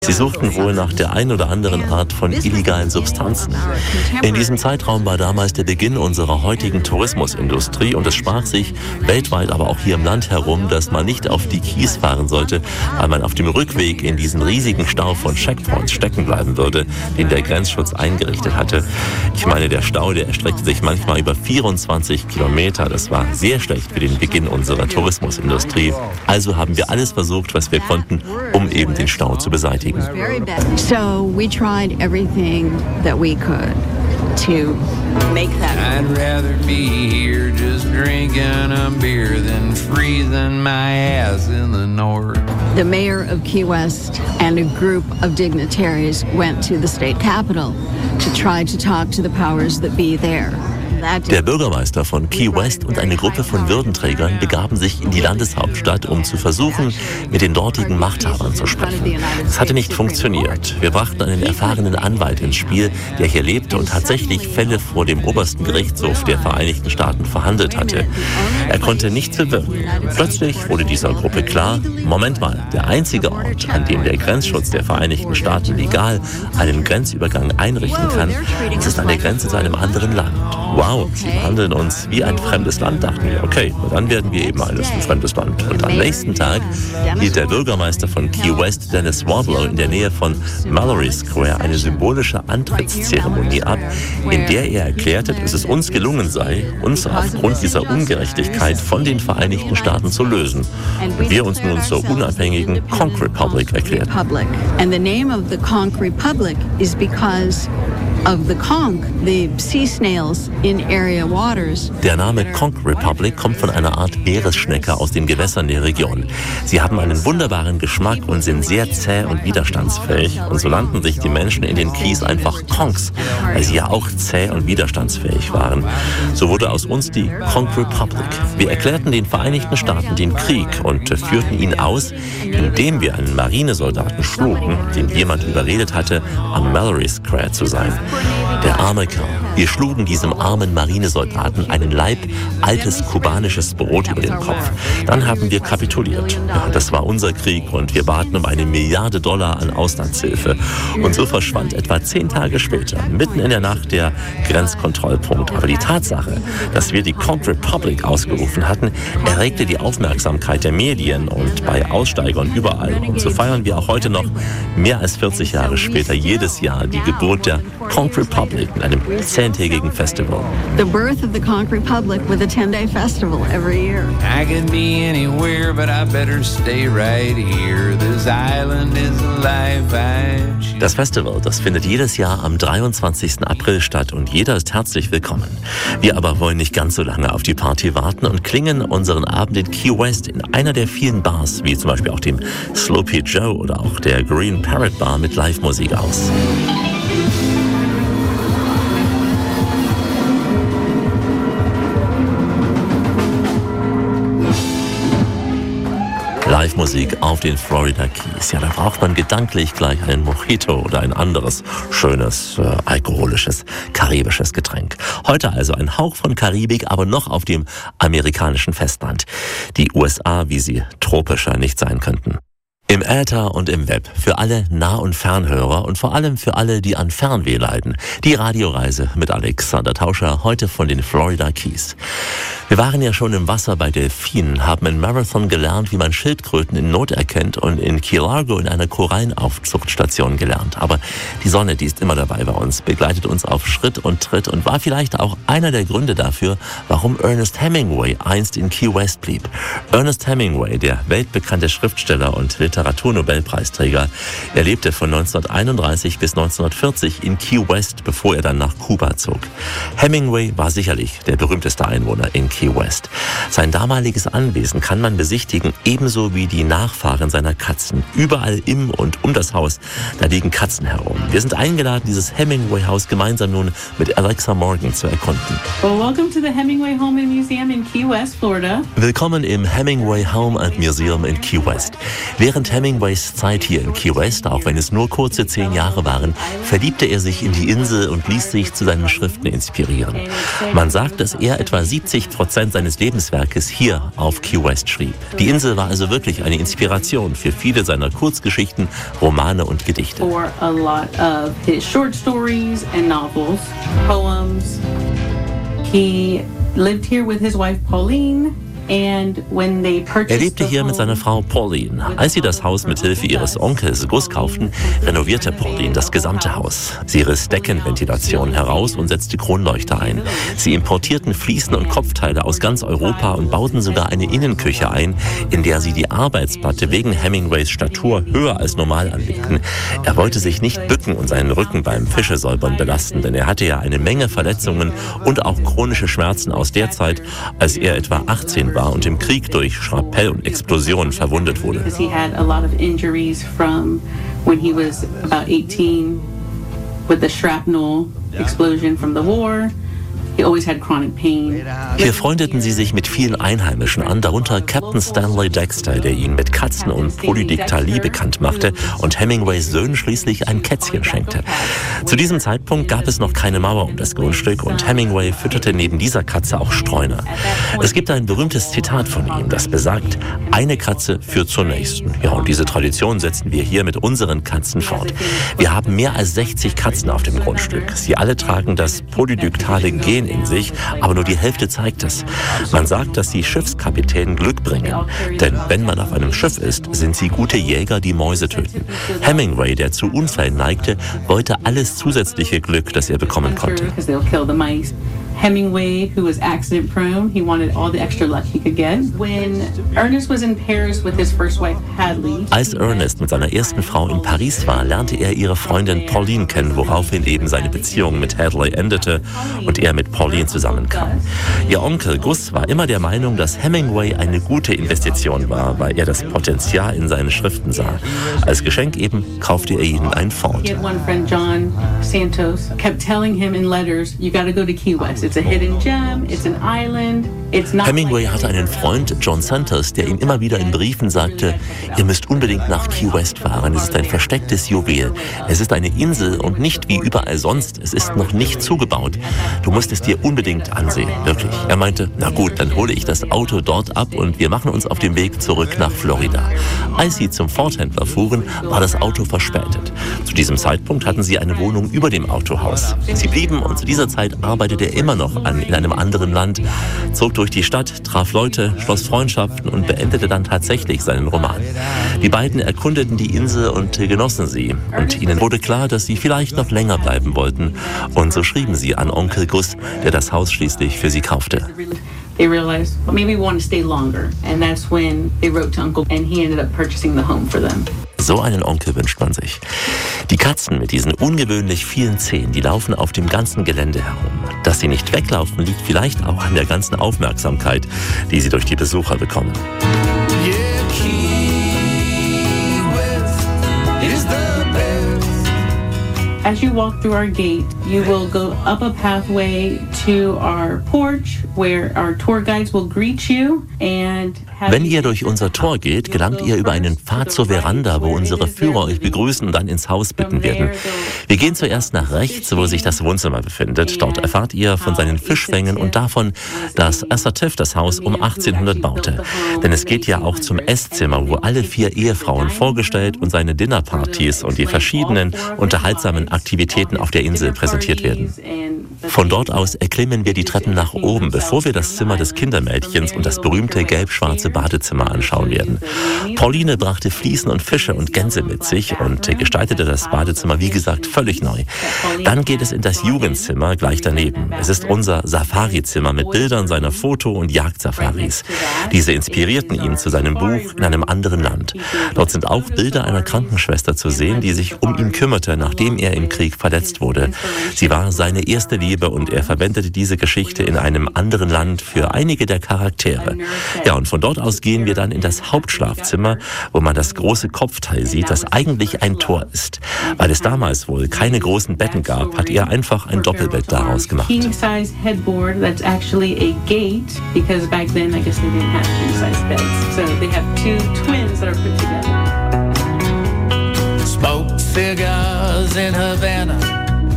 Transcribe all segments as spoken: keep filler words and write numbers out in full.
Sie suchten wohl nach der ein oder anderen Art von illegalen Substanzen. In diesem Zeitraum war damals der Beginn unserer heutigen Tourismusindustrie und es sprach sich weltweit, aber auch hier im Land herum, dass man nicht auf die Keys fahren sollte, weil man auf dem Rückweg in diesen riesigen Stau von Checkpoints stecken bleiben würde, den der Grenzschutz eingerichtet hatte. Ich meine, der Stau, der erstreckte sich manchmal über vierundzwanzig Kilometer. Das war sehr schlecht für den Beginn unserer Tourismusindustrie. Also haben wir alles versucht, was wir konnten, um eben den Stau zu beseitigen. So we tried everything that we could to make that. I'd rather be here just drinking a beer than freezing my ass in the north. The mayor of Key West and a group of dignitaries went to the state capitol to try to talk to the powers that be there. Der Bürgermeister von Key West und eine Gruppe von Würdenträgern begaben sich in die Landeshauptstadt, um zu versuchen, mit den dortigen Machthabern zu sprechen. Es hatte nicht funktioniert. Wir brachten einen erfahrenen Anwalt ins Spiel, der hier lebte und tatsächlich Fälle vor dem obersten Gerichtshof der Vereinigten Staaten verhandelt hatte. Er konnte nichts bewirken. Plötzlich wurde dieser Gruppe klar, Moment mal, der einzige Ort, an dem der Grenzschutz der Vereinigten Staaten legal einen Grenzübergang einrichten kann, das ist an der Grenze zu einem anderen Land. Wow, sie behandeln uns wie ein fremdes Land, dachten wir. Okay, dann werden wir eben eines ein fremdes Land. Und am nächsten Tag hielt der Bürgermeister von Key West, Dennis Wadlow, in der Nähe von Mallory Square eine symbolische Antrittszeremonie ab, in der er erklärte, dass es uns gelungen sei, uns aufgrund dieser Ungerechtigkeit von den Vereinigten Staaten zu lösen. Und wir uns nun zur unabhängigen Conch Republic erklärten. And the name of the Conch Republic is because of the conch, the sea snails in area waters. Der Name Conch Republic kommt von einer Art Meeresschnecke aus den Gewässern der Region. Sie haben einen wunderbaren Geschmack und sind sehr zäh und widerstandsfähig. Und so nannten sich die Menschen in den Keys einfach Conchs, weil sie ja auch zäh und widerstandsfähig waren. So wurde aus uns die Conch Republic. Wir erklärten den Vereinigten Staaten den Krieg und führten ihn aus, indem wir einen Marinesoldaten schlugen, den jemand überredet hatte, am Mallory Square zu sein. Der arme Kerl. Wir schlugen diesem armen Marinesoldaten einen Laib altes kubanisches Brot über den Kopf. Dann haben wir kapituliert. Ja, das war unser Krieg und wir baten um eine Milliarde Dollar an Auslandshilfe. Und so verschwand etwa zehn Tage später, mitten in der Nacht, der Grenzkontrollpunkt. Aber die Tatsache, dass wir die Conch Republic ausgerufen hatten, erregte die Aufmerksamkeit der Medien und bei Aussteigern überall. Und so feiern wir auch heute noch, mehr als vierzig Jahre später, jedes Jahr die Geburt der Conch Republic mit einem zehntägigen Festival. The birth of the Conch Republic with a ten-day festival every year. I can be anywhere, but I better stay right here. This island is alive. I choose. Das Festival, das findet jedes Jahr am dreiundzwanzigsten April statt und jeder ist herzlich willkommen. Wir aber wollen nicht ganz so lange auf die Party warten und klingen unseren Abend in Key West in einer der vielen Bars, wie zum Beispiel auch dem Sloppy Joe oder auch der Green Parrot Bar mit Live-Musik aus. Live-Musik auf den Florida Keys. Ja, da braucht man gedanklich gleich einen Mojito oder ein anderes schönes, äh, alkoholisches, karibisches Getränk. Heute also ein Hauch von Karibik, aber noch auf dem amerikanischen Festland. Die U S A, wie sie tropischer nicht sein könnten. Im Äther und im Web, für alle Nah- und Fernhörer und vor allem für alle, die an Fernweh leiden. Die Radioreise mit Alexander Tauscher, heute von den Florida Keys. Wir waren ja schon im Wasser bei Delfinen, haben in Marathon gelernt, wie man Schildkröten in Not erkennt und in Key Largo in einer Korallenaufzuchtstation gelernt. Aber die Sonne, die ist immer dabei bei uns, begleitet uns auf Schritt und Tritt und war vielleicht auch einer der Gründe dafür, warum Ernest Hemingway einst in Key West blieb. Ernest Hemingway, der weltbekannte Schriftsteller und Literaturnobelpreisträger, er lebte von neunzehnhunderteinunddreißig bis neunzehnhundertvierzig in Key West, bevor er dann nach Kuba zog. Hemingway war sicherlich der berühmteste Einwohner in Key West. Sein damaliges Anwesen kann man besichtigen, ebenso wie die Nachfahren seiner Katzen. Überall im und um das Haus, da liegen Katzen herum. Wir sind eingeladen, dieses Hemingway-Haus gemeinsam nun mit Alexa Morgan zu erkunden. Well, welcome to the Hemingway Home and Museum in Key West, Florida. Willkommen im Hemingway Home and Museum in Key West. Während Hemingways Zeit hier in Key West, auch wenn es nur kurze zehn Jahre waren, verliebte er sich in die Insel und ließ sich zu seinen Schriften inspirieren. Man sagt, dass er etwa siebzig Prozent Prozent seines Lebenswerkes hier auf Key West schrieb. Die Insel war also wirklich eine Inspiration für viele seiner Kurzgeschichten, Romane und Gedichte. For a lot of his short stories and novels, poems. He lived here with his wife Pauline. Er lebte hier mit seiner Frau Pauline. Als sie das Haus mit Hilfe ihres Onkels Gus kauften, renovierte Pauline das gesamte Haus. Sie riss Deckenventilationen heraus und setzte Kronleuchter ein. Sie importierten Fliesen und Kopfteile aus ganz Europa und bauten sogar eine Innenküche ein, in der sie die Arbeitsplatte wegen Hemingways Statur höher als normal anlegten. Er wollte sich nicht bücken und seinen Rücken beim Fischesäubern belasten, denn er hatte ja eine Menge Verletzungen und auch chronische Schmerzen aus der Zeit, als er etwa achtzehn war und im Krieg durch Schrapnell und Explosionen verwundet wurde. He had a lot of injuries from when he was about eighteen with the shrapnel explosion from the war. He always had chronic pain. Hier freundeten sie sich mit vielen Einheimischen an, darunter Captain Stanley Dexter, der ihn mit Katzen und Polydiktalie bekannt machte und Hemingways Söhnen schließlich ein Kätzchen schenkte. Zu diesem Zeitpunkt gab es noch keine Mauer um das Grundstück und Hemingway fütterte neben dieser Katze auch Streuner. Es gibt ein berühmtes Zitat von ihm, das besagt, eine Katze führt zur nächsten. Ja, und diese Tradition setzen wir hier mit unseren Katzen fort. Wir haben mehr als sechzig Katzen auf dem Grundstück. Sie alle tragen das polydyktale Gen in sich, aber nur die Hälfte zeigt es. Man sagt, dass die Schiffskapitäne Glück bringen. Denn wenn man auf einem Schiff ist, sind sie gute Jäger, die Mäuse töten. Hemingway, der zu Unfällen neigte, wollte alles zusätzliche Glück, das er bekommen konnte. Hemingway, who was accident prone, he wanted all the extra luck he could get. When Ernest was in Paris with his first wife, Hadley. Als Ernest mit seiner ersten Frau in Paris war, lernte er ihre Freundin Pauline kennen, woraufhin eben seine Beziehung mit Hadley endete und er mit Pauline zusammenkam. Ihr Onkel Gus war immer der Meinung, dass Hemingway eine gute Investition war, weil er das Potenzial in seinen Schriften sah. Als Geschenk eben kaufte er ihnen ein Ford. He had one friend, John Santos, kept telling him in letters, you got to go to Key West. It's a hidden gem, it's an island, it's not. Hemingway hatte einen Freund, John Santos, der ihm immer wieder in Briefen sagte, ihr müsst unbedingt nach Key West fahren, es ist ein verstecktes Juwel. Es ist eine Insel und nicht wie überall sonst, es ist noch nicht zugebaut. Du musst es dir unbedingt ansehen, wirklich. Er meinte, na gut, dann hole ich das Auto dort ab und wir machen uns auf den Weg zurück nach Florida. Als sie zum Ford-Händler fuhren, war das Auto verspätet. Zu diesem Zeitpunkt hatten sie eine Wohnung über dem Autohaus. Sie blieben und zu dieser Zeit arbeitete er immer noch an in einem anderen Land, zog durch die Stadt, traf Leute, schloss Freundschaften und beendete dann tatsächlich seinen Roman. Die beiden erkundeten die Insel und genossen sie. Und ihnen wurde klar, dass sie vielleicht noch länger bleiben wollten. Und so schrieben sie an Onkel Gus, der das Haus schließlich für sie kaufte. They realized, well, maybe we want to stay longer. And that's when they wrote to Uncle and he ended up purchasing the home for them. So einen Onkel wünscht man sich. Die Katzen mit diesen ungewöhnlich vielen Zähnen, die laufen auf dem ganzen Gelände herum. Dass sie nicht weglaufen, liegt vielleicht auch an der ganzen Aufmerksamkeit, die sie durch die Besucher bekommen. Yeah, Key West is the best. As you walk through our gate, you will go up a pathway to our porch where our tour guides will greet you and Wenn ihr durch unser Tor geht, gelangt ihr über einen Pfad zur Veranda, wo unsere Führer euch begrüßen und dann ins Haus bitten werden. Wir gehen zuerst nach rechts, wo sich das Wohnzimmer befindet. Dort erfahrt ihr von seinen Fischfängen und davon, dass Assateff das Haus um achtzehnhundert baute. Denn es geht ja auch zum Esszimmer, wo alle vier Ehefrauen vorgestellt und seine Dinnerpartys und die verschiedenen unterhaltsamen Aktivitäten auf der Insel präsentiert werden. Von dort aus erklimmen wir die Treppen nach oben, bevor wir das Zimmer des Kindermädchens und das berühmte gelb-schwarze Badezimmer anschauen werden. Pauline brachte Fliesen und Fische und Gänse mit sich und gestaltete das Badezimmer, wie gesagt, völlig neu. Dann geht es in das Jugendzimmer gleich daneben. Es ist unser Safari-Zimmer mit Bildern seiner Foto- und Jagdsafaris. Diese inspirierten ihn zu seinem Buch In einem anderen Land. Dort sind auch Bilder einer Krankenschwester zu sehen, die sich um ihn kümmerte, nachdem er im Krieg verletzt wurde. Sie war seine erste Liebe und er verwendete diese Geschichte in einem anderen Land für einige der Charaktere. Ja, und von dort aus gehen wir dann in das Hauptschlafzimmer, wo man das große Kopfteil sieht, das eigentlich ein Tor ist. Weil es damals wohl keine großen Betten gab, hat er einfach ein Doppelbett daraus gemacht. King-size headboard that's actually a gate because back then I guess they didn't have king-size beds. So they have two twins that are put together. Smoke cigars in Havana.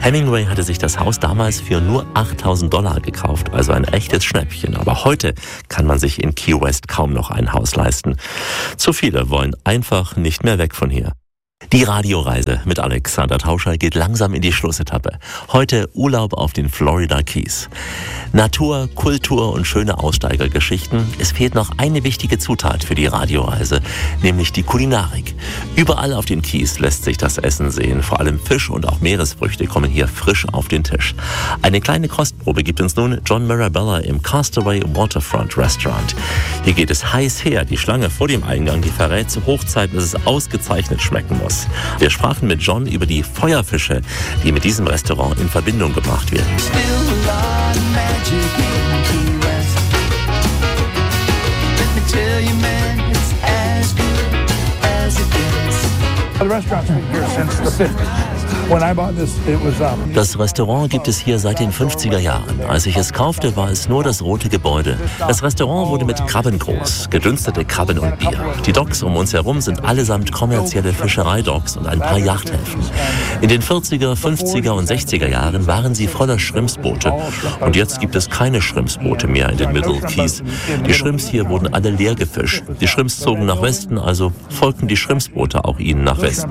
Hemingway hatte sich das Haus damals für nur achttausend Dollar gekauft, also ein echtes Schnäppchen. Aber heute kann man sich in Key West kaum noch ein Haus leisten. Zu viele wollen einfach nicht mehr weg von hier. Die Radioreise mit Alexander Tauscher geht langsam in die Schlussetappe. Heute Urlaub auf den Florida Keys. Natur, Kultur und schöne Aussteigergeschichten. Es fehlt noch eine wichtige Zutat für die Radioreise, nämlich die Kulinarik. Überall auf den Keys lässt sich das Essen sehen. Vor allem Fisch und auch Meeresfrüchte kommen hier frisch auf den Tisch. Eine kleine Kostprobe gibt uns nun John Mirabella im Castaway Waterfront Restaurant. Hier geht es heiß her. Die Schlange vor dem Eingang, die verrät zu Hochzeiten, dass es ausgezeichnet schmecken muss. Wir sprachen mit John über die Feuerfische, die mit diesem Restaurant in Verbindung gebracht werden. Das Restaurant gibt es hier seit den fünfziger Jahren. Als ich es kaufte, war es nur das rote Gebäude. Das Restaurant wurde mit Krabben groß, gedünstete Krabben und Bier. Die Docks um uns herum sind allesamt kommerzielle Fischereidocks und ein paar Yachthäfen. In den vierziger, fünfziger und sechziger Jahren waren sie voller Schrimpsboote. Und jetzt gibt es keine Schrimpsboote mehr in den Middle Keys. Die Shrimps hier wurden alle leer gefischt. Die Shrimps zogen nach Westen, also folgten die Schrimpsboote auch ihnen nach Westen.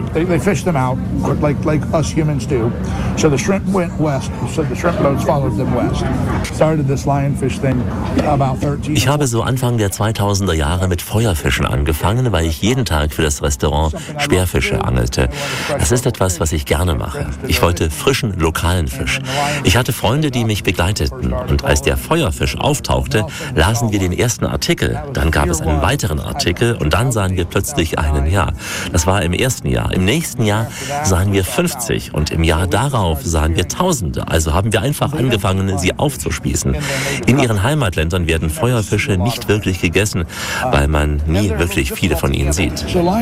Humans do. So the shrimp went west. So the shrimp boats followed them west. Started this lionfish thing about thirteen. Ich habe so Anfang der zweitausender Jahre mit Feuerfischen angefangen, weil ich jeden Tag für das Restaurant Speerfische angelte. Das ist etwas, was ich gerne mache. Ich wollte frischen, lokalen Fisch. Ich hatte Freunde, die mich begleiteten. Und als der Feuerfisch auftauchte, lasen wir den ersten Artikel. Dann gab es einen weiteren Artikel und dann sahen wir plötzlich einen. Ja, das war im ersten Jahr. Im nächsten Jahr sahen wir fünfzig. Und im Jahr darauf sahen wir Tausende. Also haben wir einfach angefangen, sie aufzuspießen. In ihren Heimatländern werden Feuerfische nicht wirklich gegessen, weil man nie wirklich viele von ihnen sieht.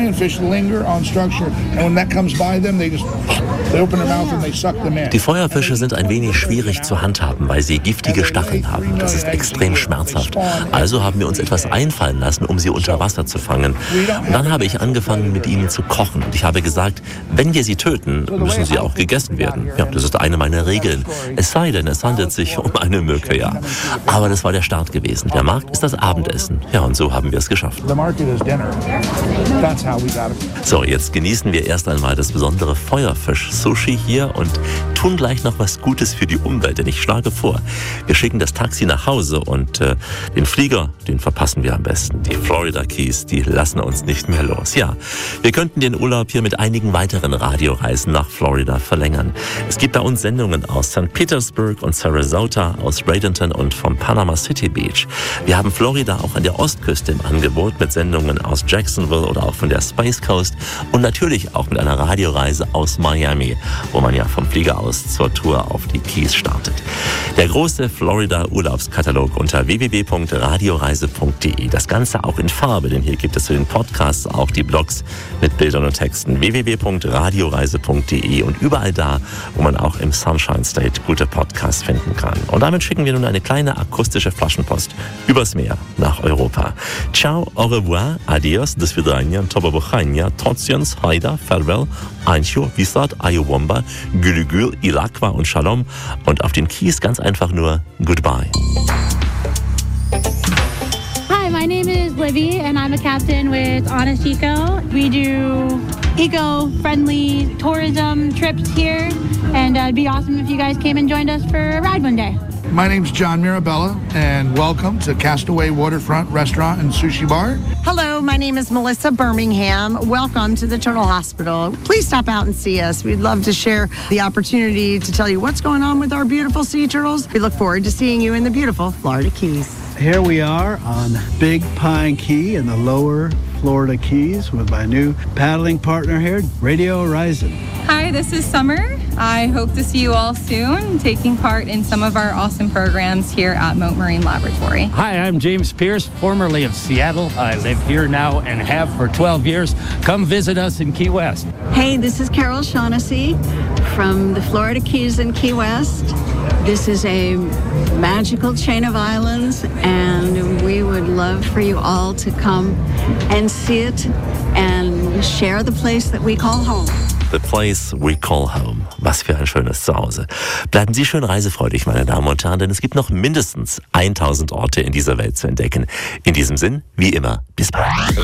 Die Feuerfische sind ein wenig schwierig zu handhaben, weil sie giftige Stacheln haben. Das ist extrem schmerzhaft. Also haben wir uns etwas einfallen lassen, um sie unter Wasser zu fangen. Und dann habe ich angefangen, mit ihnen zu kochen. Und ich habe gesagt, wenn wir sie töten, müssen sie auch gegessen werden. Ja, das ist eine meiner Regeln. Es sei denn, es handelt sich um eine Mücke, ja. Aber das war der Start gewesen. Der Markt ist das Abendessen. Ja, und so haben wir es geschafft. So, jetzt genießen wir erst einmal das besondere Feuerfisch-Sushi hier und tun gleich noch was Gutes für die Umwelt. Denn ich schlage vor, wir schicken das Taxi nach Hause und äh, den Flieger, den verpassen wir am besten. Die Florida Keys, die lassen uns nicht mehr los. Ja, wir könnten den Urlaub hier mit einigen weiteren Radioreisen nach Florida verlängern. Es gibt bei uns Sendungen aus Sankt Petersburg und Sarasota, aus Bradenton und vom Panama City Beach. Wir haben Florida auch an der Ostküste im Angebot mit Sendungen aus Jacksonville oder auch von der Space Coast und natürlich auch mit einer Radioreise aus Miami, wo man ja vom Flieger aus zur Tour auf die Keys startet. Der große Florida-Urlaubskatalog unter w w w punkt radioreise punkt d e. Das Ganze auch in Farbe, denn hier gibt es zu den Podcasts auch die Blogs mit Bildern und Texten. w w w punkt radioreise punkt d e und überall da, wo man auch im Sunshine State gute Podcasts finden kann. Und damit schicken wir nun eine kleine akustische Flaschenpost übers Meer nach Europa. Ciao, au revoir, adios, do svidania, tobabuchania, totsians, haida, farewell, Ancho, Wisat, Ayowomba, Gülügül, Ilakwa und Shalom und auf den Keys ganz einfach nur Goodbye. Hi, my name is Livy and I'm a captain with Honest Eco. We do eco-friendly tourism trips here and uh, it'd be awesome if you guys came and joined us for a ride one day. My name's John Mirabella, and welcome to Castaway Waterfront Restaurant and Sushi Bar. Hello, my name is Melissa Birmingham. Welcome to the Turtle Hospital. Please stop out and see us. We'd love to share the opportunity to tell you what's going on with our beautiful sea turtles. We look forward to seeing you in the beautiful Florida Keys. Here we are on Big Pine Key in the lower Florida Keys with my new paddling partner here, Radio Horizon. Hi, this is Summer. I hope to see you all soon, taking part in some of our awesome programs here at Mote Marine Laboratory. Hi, I'm James Pierce, formerly of Seattle. I live here now and have for twelve years. Come visit us in Key West. Hey, this is Carol Shaughnessy from the Florida Keys in Key West. This is a magical chain of islands, and we would love for you all to come and see it and share the place that we call home. The place we call home. Was für ein schönes Zuhause. Bleiben Sie schön reisefreudig, meine Damen und Herren, denn es gibt noch mindestens tausend Orte in dieser Welt zu entdecken. In diesem Sinn, wie immer, bis bald.